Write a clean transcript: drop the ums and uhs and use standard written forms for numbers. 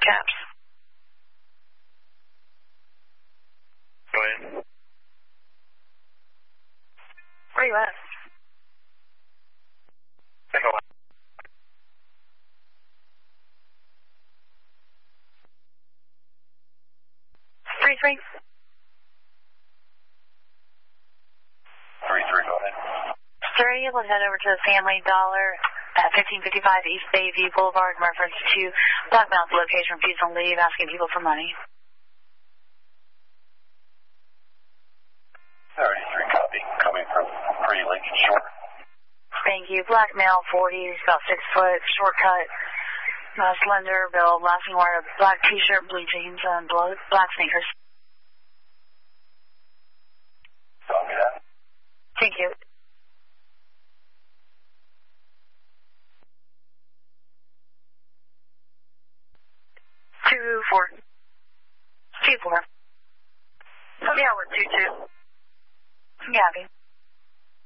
Caps. Go ahead. Where you at? Echo. 3-3. 3-3, go ahead. Sir, you will head over to the Family Dollar at 1555 East Bayview Boulevard in reference to Black Mountain location. Please don't leave asking people for money. 33 copy, coming from Pretty Lincoln Shore. Thank you. Black male, 40, about 6 foot, short cut, slender build, lasting wire, black t-shirt, blue jeans, and black sneakers. Copy that. Thank you. 2-4. 2-4. Yeah, we're 2-2. Gabby.